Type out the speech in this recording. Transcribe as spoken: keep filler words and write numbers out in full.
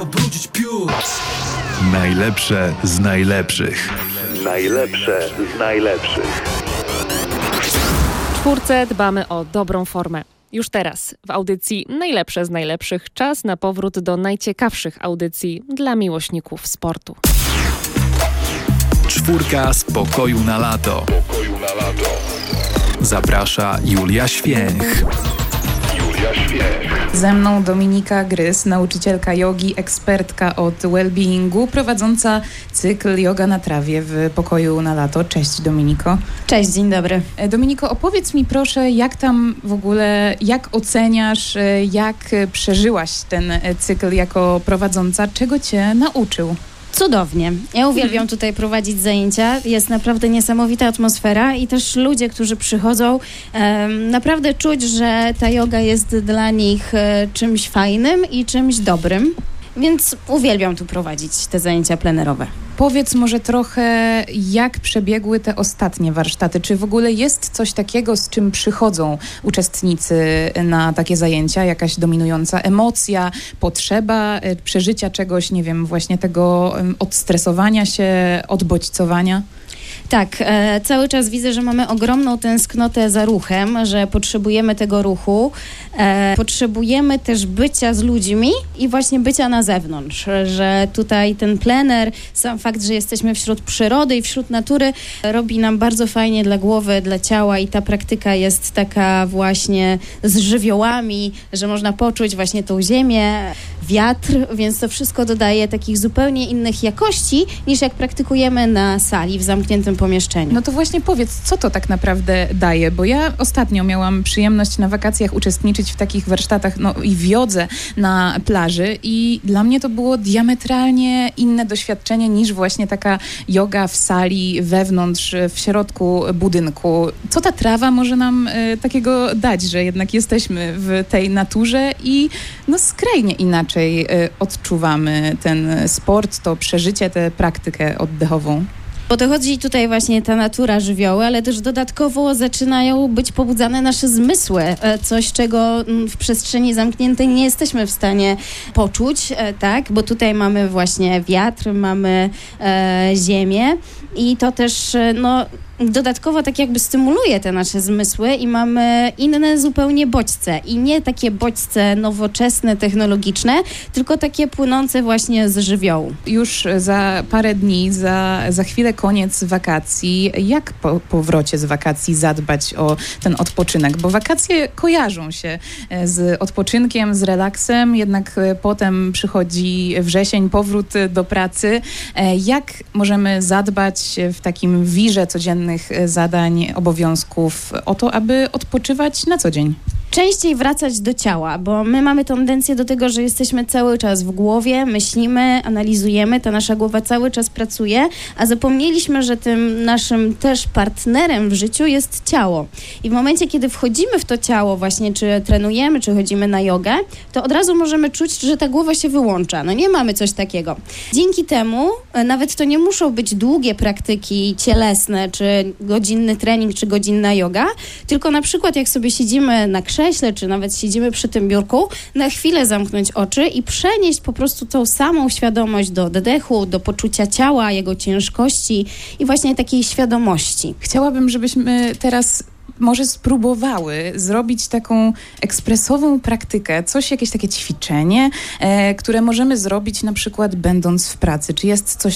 pobrudzić piór. Najlepsze z najlepszych. Najlepsze z najlepszych. W czwórce dbamy o dobrą formę. Już teraz w audycji Najlepsze z najlepszych czas na powrót do najciekawszych audycji dla miłośników sportu. Czwórka z pokoju na lato. Pokoju na lato. Zaprasza Julia Święch. Julia Święch. Ze mną Dominika Grys, nauczycielka jogi, ekspertka od well-beingu, prowadząca cykl Yoga na trawie w pokoju na lato. Cześć Dominiko. Cześć, dzień dobry. Dominiko, opowiedz mi proszę, jak tam w ogóle, jak oceniasz, jak przeżyłaś ten cykl jako prowadząca, czego cię nauczył? Cudownie. Ja uwielbiam tutaj prowadzić zajęcia. Jest naprawdę niesamowita atmosfera i też ludzie, którzy przychodzą, um, naprawdę czuć, że ta joga jest dla nich e, czymś fajnym i czymś dobrym. Więc uwielbiam tu prowadzić te zajęcia plenerowe. Powiedz może trochę, jak przebiegły te ostatnie warsztaty. Czy w ogóle jest coś takiego, z czym przychodzą uczestnicy na takie zajęcia? Jakaś dominująca emocja, potrzeba przeżycia czegoś, nie wiem, właśnie tego odstresowania się, odbodźcowania? Tak, e, cały czas widzę, że mamy ogromną tęsknotę za ruchem, że potrzebujemy tego ruchu, e, potrzebujemy też bycia z ludźmi i właśnie bycia na zewnątrz, że tutaj ten plener, sam fakt, że jesteśmy wśród przyrody i wśród natury robi nam bardzo fajnie dla głowy, dla ciała i ta praktyka jest taka właśnie z żywiołami, że można poczuć właśnie tą ziemię, wiatr, więc to wszystko dodaje takich zupełnie innych jakości niż jak praktykujemy na sali w zamkniętym pomieszczeniu. No to właśnie powiedz, co to tak naprawdę daje, bo ja ostatnio miałam przyjemność na wakacjach uczestniczyć w takich warsztatach, no i w jodze na plaży i dla mnie to było diametralnie inne doświadczenie niż właśnie taka joga w sali, wewnątrz, w środku budynku. Co ta trawa może nam y, takiego dać, że jednak jesteśmy w tej naturze i no skrajnie inaczej y, odczuwamy ten sport, to przeżycie, tę praktykę oddechową? Bo dochodzi tutaj właśnie ta natura, żywioły, ale też dodatkowo zaczynają być pobudzane nasze zmysły. Coś, czego w przestrzeni zamkniętej nie jesteśmy w stanie poczuć, tak? Bo tutaj mamy właśnie wiatr, mamy e, ziemię i to też, no, dodatkowo tak jakby stymuluje te nasze zmysły i mamy inne zupełnie bodźce. I nie takie bodźce nowoczesne, technologiczne, tylko takie płynące właśnie z żywiołu. Już za parę dni, za, za chwilę koniec wakacji. Jak po powrocie z wakacji zadbać o ten odpoczynek? Bo wakacje kojarzą się z odpoczynkiem, z relaksem, jednak potem przychodzi wrzesień, powrót do pracy. Jak możemy zadbać w takim wirze codziennych zadań, obowiązków o to, aby odpoczywać na co dzień? Częściej wracać do ciała, bo my mamy tendencję do tego, że jesteśmy cały czas w głowie, myślimy, analizujemy, ta nasza głowa cały czas pracuje, a zapomnieliśmy, że tym naszym też partnerem w życiu jest ciało. I w momencie, kiedy wchodzimy w to ciało właśnie, czy trenujemy, czy chodzimy na jogę, to od razu możemy czuć, że ta głowa się wyłącza. No nie mamy coś takiego. Dzięki temu nawet to nie muszą być długie praktyki cielesne, czy godzinny trening, czy godzinna joga, tylko na przykład jak sobie siedzimy na krześle, czy nawet siedzimy przy tym biurku, na chwilę zamknąć oczy i przenieść po prostu tą samą świadomość do oddechu, do poczucia ciała, jego ciężkości i właśnie takiej świadomości. Chciałabym, żebyśmy teraz może spróbowały zrobić taką ekspresową praktykę, coś, jakieś takie ćwiczenie, e, które możemy zrobić na przykład będąc w pracy. Czy jest coś